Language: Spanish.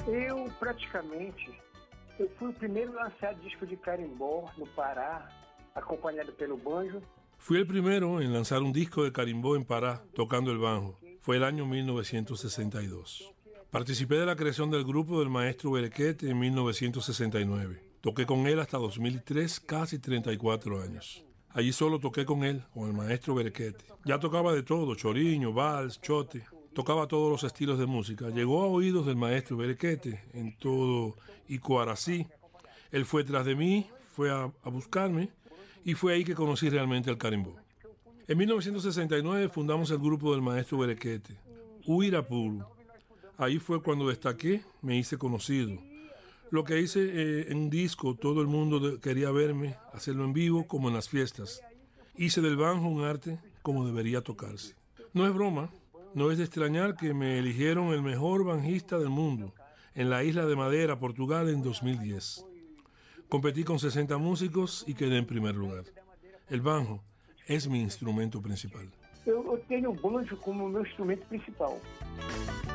Eu fui o primeiro a lançar disco de carimbó no Pará, acompanhado pelo banjo. Fui el primero en lanzar un disco de carimbó en Pará, tocando el banjo. Fue el año 1962. Participé de la creación del grupo del maestro Berequete en 1969. Toqué con él hasta 2003, casi 34 años. Allí solo toqué con él, con el maestro Berequete. Ya tocaba de todo, choriño, vals, chote. Tocaba todos los estilos de música. Llegó a oídos del maestro Berequete en todo Icuarací. Él fue tras de mí, fue a buscarme y fue ahí que conocí realmente el carimbó. En 1969 fundamos el grupo del maestro Berequete, Uirapuru. Ahí fue cuando destaqué, me hice conocido. Lo que hice en un disco, todo el mundo quería verme, hacerlo en vivo como en las fiestas. Hice del banjo un arte como debería tocarse. No es broma, no es de extrañar que me eligieron el mejor banjista del mundo en la isla de Madeira, Portugal, en 2010. Competí con 60 músicos y quedé en primer lugar. El banjo es mi instrumento principal. Eu tenho o banjo como meu instrumento principal.